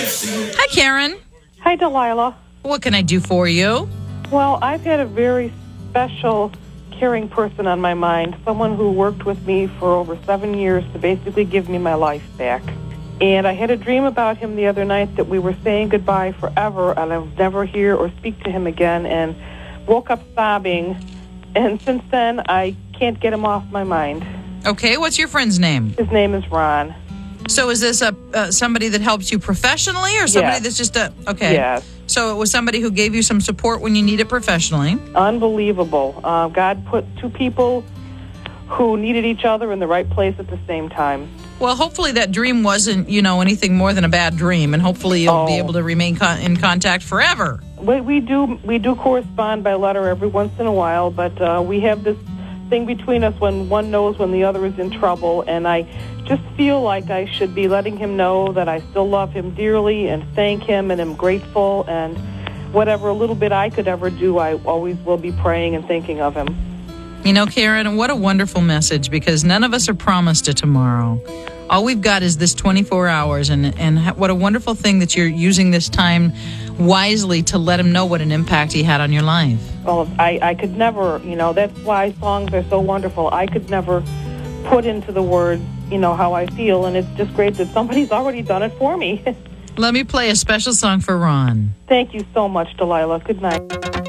Hi, Karen. Hi, Delilah. What can I do for you? Well, I've had a very special, caring person on my mind, someone who worked with me for over 7 years to basically give me my life back. And I had a dream about him the other night that we were saying goodbye forever, and I would never hear or speak to him again, and woke up sobbing. And since then, I can't get him off my mind. Okay, what's your friend's name? His name is Ron. So is this somebody that helps you professionally or somebody Yes. that's just okay. Yes. So it was somebody who gave you some support when you need it professionally. Unbelievable. God put two people who needed each other in the right place at the same time. Well, hopefully that dream wasn't, anything more than a bad dream, and hopefully you'll be able to remain in contact forever. We do correspond by letter every once in a while, but we have this thing between us when one knows when the other is in trouble, and I just feel like I should be letting him know that I still love him dearly and thank him and am grateful, and whatever little bit I could ever do, I always will be praying and thinking of him. Karen, what a wonderful message, because none of us are promised a tomorrow. All we've got is this 24 hours, and what a wonderful thing that you're using this time wisely to let him know what an impact he had on your life. Well, I could never, that's why songs are so wonderful. I could never put into the words, how I feel, and it's just great that somebody's already done it for me. Let me play a special song for Ron. Thank you so much, Delilah. Good night.